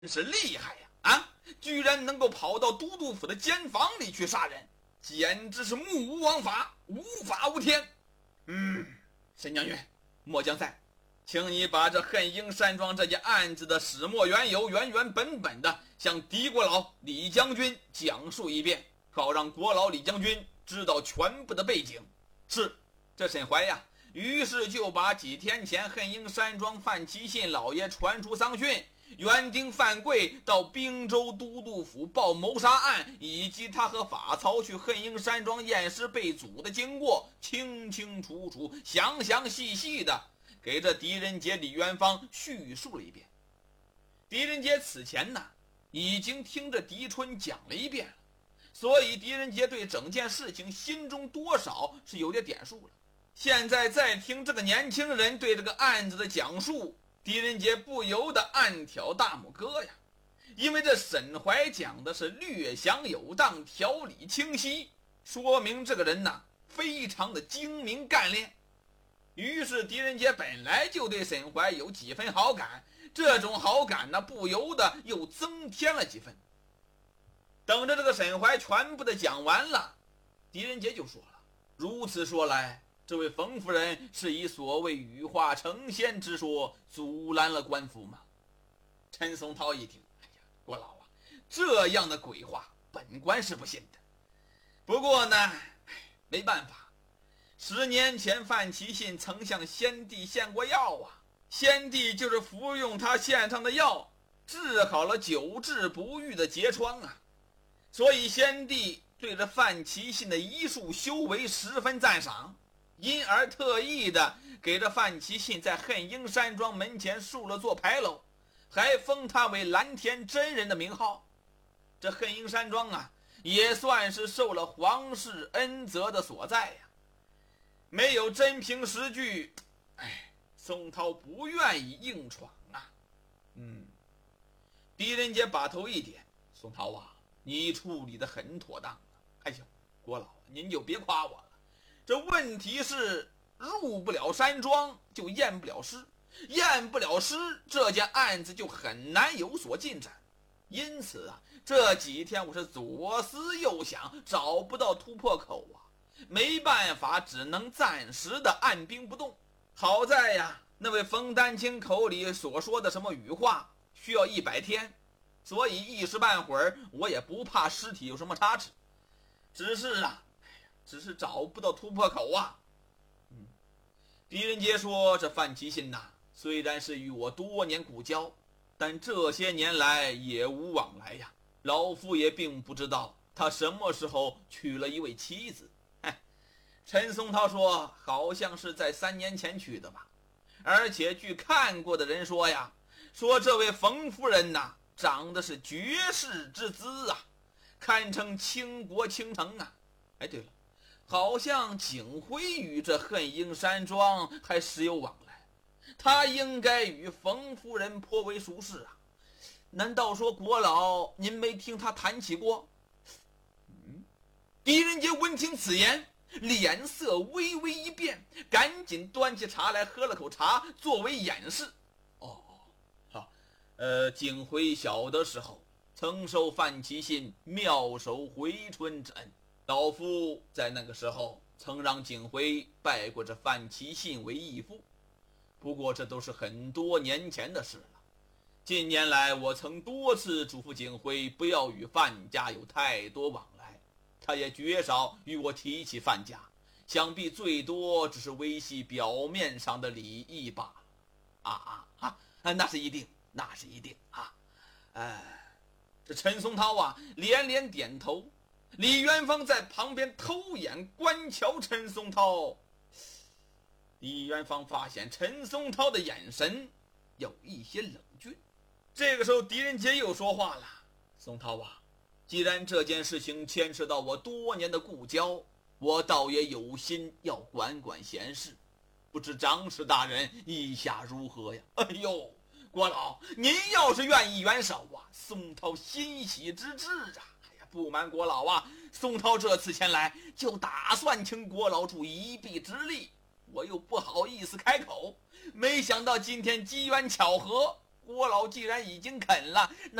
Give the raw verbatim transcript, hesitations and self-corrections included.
是厉害呀！啊，居然能够跑到都督府的监房里去杀人，简直是目无王法，无法无天。嗯，沈将军，末将在，请你把这恨英山庄这件案子的始末缘由原原本本的向狄国老李将军讲述一遍，好让国老李将军知道全部的背景。是，这沈怀呀，于是就把几天前恨英山庄范其信老爷传出丧讯，园丁范贵到滨州都督府报谋杀案，以及他和法曹去恨英山庄验尸被阻的经过，清清楚楚、详详细细的给这狄仁杰、李元芳叙述了一遍。狄仁杰此前呢，已经听着狄春讲了一遍了，所以狄仁杰对整件事情心中多少是有点点数了。现在再听这个年轻人对这个案子的讲述，狄仁杰不由得暗挑大拇哥呀，因为这沈怀讲的是略详有当，条理清晰，说明这个人呐非常的精明干练。于是狄仁杰本来就对沈怀有几分好感，这种好感呢不由得又增添了几分。等着这个沈怀全部的讲完了，狄仁杰就说了：如此说来，这位冯夫人是以所谓羽化成仙之说阻拦了官府吗？陈松涛一听，哎呀，郭老啊，这样的鬼话本官是不信的。不过呢，没办法，十年前范其信曾向先帝献过药啊，先帝就是服用他献上的药，治好了久治不愈的结疮啊。所以先帝对这范其信的医术修为十分赞赏，因而特意的给这范其信在恨英山庄门前竖了座牌楼，还封他为蓝田真人的名号。这恨英山庄啊，也算是受了皇室恩泽的所在呀。没有真凭实据，哎，宋涛不愿意硬闯啊。嗯，狄仁杰把头一点，宋涛啊，你处理得很妥当了。哎呦，郭老，您就别夸我了。这问题是入不了山庄就验不了尸，验不了尸，这件案子就很难有所进展。因此啊，这几天我是左思右想，找不到突破口啊，没办法，只能暂时的按兵不动。好在呀，那位冯丹青口里所说的什么羽化需要一百天，所以一时半会儿我也不怕尸体有什么差池。只是啊，只是找不到突破口啊。嗯，狄仁杰说，这范其信呐，虽然是与我多年故交，但这些年来也无往来呀。老夫也并不知道他什么时候娶了一位妻子。哎，陈松涛说，好像是在三年前娶的吧。而且据看过的人说呀，说这位冯夫人呐，长得是绝世之姿啊，堪称倾国倾城啊。哎，对了，好像景辉与这恨英山庄还时有往来，他应该与冯夫人颇为熟识啊。难道说国老您没听他谈起过？嗯，狄仁杰闻听此言，脸色微微一变，赶紧端起茶来喝了口茶作为掩饰。哦，好，呃，景辉小的时候曾受范其信妙手回春之恩，老夫在那个时候曾让景辉拜过这范其信为义父，不过这都是很多年前的事了。近年来我曾多次嘱咐景辉不要与范家有太多往来，他也绝少与我提起范家，想必最多只是维系表面上的礼义罢了。啊啊啊！那是一定，那是一定啊！哎，这陈松涛啊连连点头。李元芳在旁边偷眼观瞧陈松涛，李元芳发现陈松涛的眼神有一些冷峻。这个时候狄仁杰又说话了：松涛啊，既然这件事情牵涉到我多年的故交，我倒也有心要管管闲事，不知张氏大人意下如何呀？哎呦，郭老，您要是愿意援手啊，松涛欣喜之至啊！不瞒郭老啊，松涛这次前来就打算请郭老助一臂之力，我又不好意思开口，没想到今天机缘巧合， 郭老既然已经肯了，